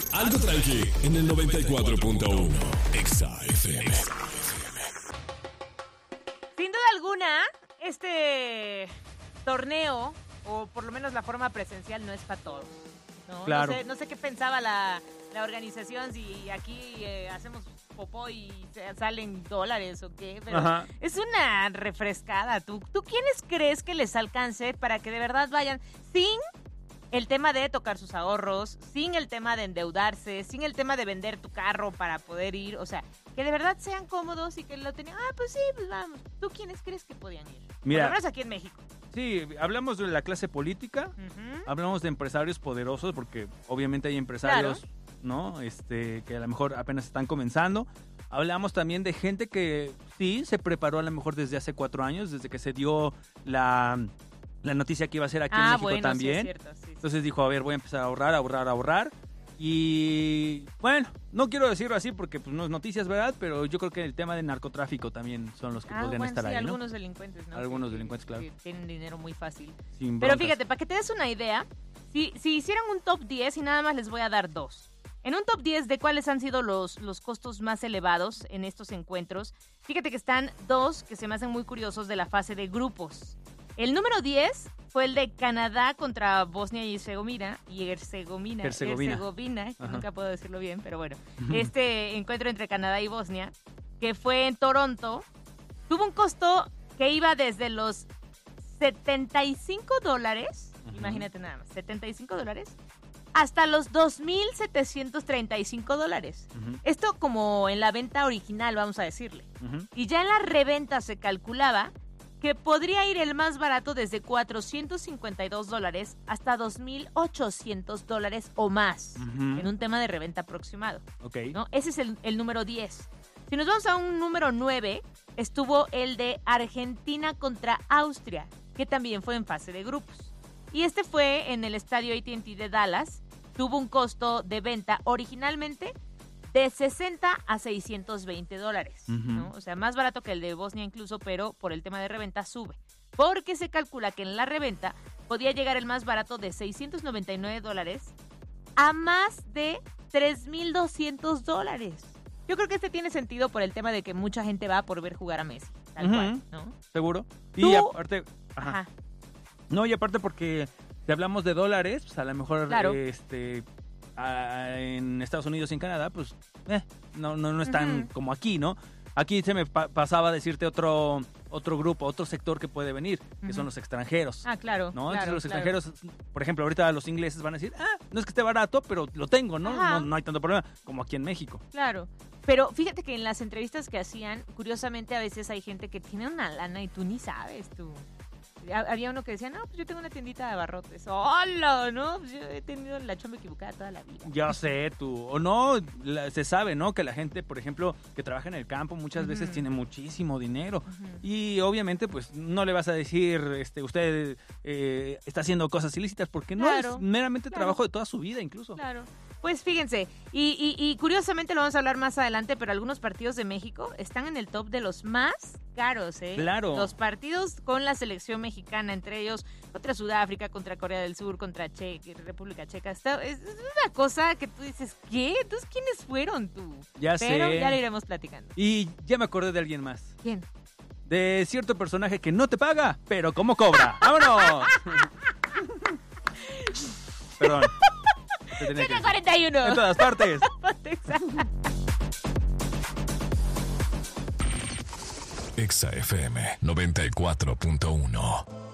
Algo tranqui en el 94.1 Exa FM. Sin duda alguna, este torneo, o por lo menos la forma presencial, no es para todos, ¿no? Claro. No sé qué pensaba la organización, si aquí hacemos popó y salen dólares o qué, pero Ajá. es una refrescada. ¿Tú quiénes crees que les alcance para que de verdad vayan sin el tema de tocar sus ahorros, sin el tema de endeudarse, sin el tema de vender tu carro para poder ir? O sea, que de verdad sean cómodos y que lo tenían. Pues sí, pues vamos. ¿Tú quiénes crees que podían ir? Mira, Por lo menos aquí en México. Sí, hablamos de la clase política, hablamos de empresarios poderosos, porque obviamente hay empresarios, Claro, ¿no? Que a lo mejor apenas están comenzando. Hablamos también de gente que sí se preparó a lo mejor desde hace 4 años, desde que se dio la noticia que iba a ser aquí en México bueno, también. Sí, es cierto, sí. Entonces dijo, a ver, voy a empezar a ahorrar. Y bueno, no quiero decirlo así porque pues, no es noticias, ¿verdad? Pero yo creo que el tema de narcotráfico también son los que podrían estar sí, ahí, ¿no? algunos delincuentes, ¿no? Algunos delincuentes, claro. Que tienen dinero muy fácil. Sin Pero broncas. fíjate, para que te des una idea, si hicieran un top 10, y nada más les voy a dar 2. En un top 10 de cuáles han sido los costos más elevados en estos encuentros, fíjate que están 2 que se me hacen muy curiosos de la fase de grupos. El número 10 fue el de Canadá contra Bosnia y Herzegovina, que nunca puedo decirlo bien, pero bueno. Este encuentro entre Canadá y Bosnia, que fue en Toronto, tuvo un costo que iba desde los $75, imagínate nada más, $75, hasta los $2,735. Esto como en la venta original, vamos a decirle. Y ya en la reventa se calculaba que podría ir el más barato desde $452 hasta $2,800 o más, en un tema de reventa aproximado. Okay. ¿No? Ese es el número 10. Si nos vamos a un número 9, estuvo el de Argentina contra Austria, que también fue en fase de grupos. Y este fue en el estadio AT&T de Dallas. Tuvo un costo de venta originalmente de $60 a $620, ¿no? O sea, más barato que el de Bosnia incluso, pero por el tema de reventa sube. Porque se calcula que en la reventa podía llegar el más barato de $699 a más de $3,200. Yo creo que este tiene sentido por el tema de que mucha gente va por ver jugar a Messi, tal cual, ¿no? Seguro. Tú- Y aparte, Ajá. No, y aparte porque si hablamos de dólares, pues a lo mejor Claro. en Estados Unidos y en Canadá, pues no es tan como aquí, ¿no? Aquí se me pasaba a decirte otro grupo, otro sector que puede venir, que son los extranjeros. Claro. ¿No? Claro, Entonces los claro. extranjeros, por ejemplo, ahorita los ingleses van a decir, no es que esté barato, pero lo tengo, ¿no? Ajá. No hay tanto problema, como aquí en México. Claro, pero fíjate que en las entrevistas que hacían, curiosamente a veces hay gente que tiene una lana y tú ni sabes, tú. Había uno que decía, no, pues yo tengo una tiendita de abarrotes. ¡Hola! ¿No? Pues yo he tenido la chamba equivocada toda la vida. Ya sé, tú. O no, se sabe, ¿no? Que la gente, por ejemplo, que trabaja en el campo muchas veces tiene muchísimo dinero. Y obviamente, pues, no le vas a decir, usted está haciendo cosas ilícitas, porque no Claro, es meramente claro. trabajo de toda su vida, incluso. Claro. Pues fíjense, y curiosamente lo vamos a hablar más adelante, pero algunos partidos de México están en el top de los más caros, ¿eh? Claro. Los partidos con la selección mexicana, entre ellos contra Sudáfrica, contra Corea del Sur, contra República Checa. Es una cosa que tú dices, ¿qué? Entonces, ¿quiénes fueron tú? Ya Pero sé. ya lo iremos platicando. Y ya me acordé de alguien más. ¿Quién? De cierto personaje que no te paga, pero ¿cómo cobra? ¡Vámonos! Perdón. Te tenía que decir. 7:41. En todas partes. Exa FM 94.1